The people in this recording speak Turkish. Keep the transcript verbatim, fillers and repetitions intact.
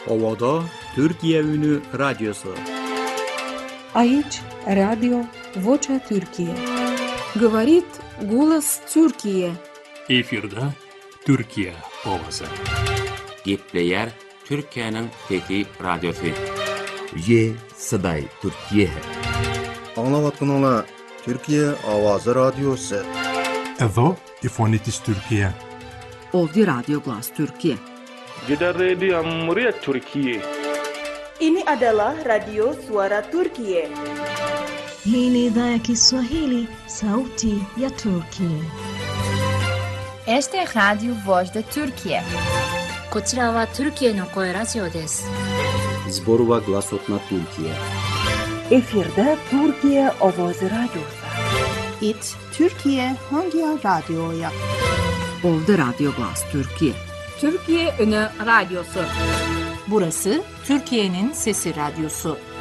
Ovada Türkiye Ünü Radyosu. Aici, Radio Vocea Türkiye. Говорит голос Türkiye. Efirde Türkiye Ovası. Gepleyer Türkiye'nin Fethi Radyosu. Ye Sıday Türkiye. Anlavatkanlar Türkiye Avazı Radyosu. Evo İfonitis Türkiye. Ovdje Radio Glas Türkiye. Gidan Radio Murya Türkiye. Ini adalah Radio Suara Türkiye. Hii ni idhaa ya Kiswahili, Sauti ya Turkiye. Este es Radio Voz de Türkiye. こちらはトルキエの声ラジオです。 Zborova Glasotna Türkiye. Efirde Türkiye Avazı Radyosu. İt Türkiye hangi radyoya? Ovdje Radio Glas Türkiye. Türkiye Ünü Radyosu. Burası Türkiye'nin Sesi Radyosu.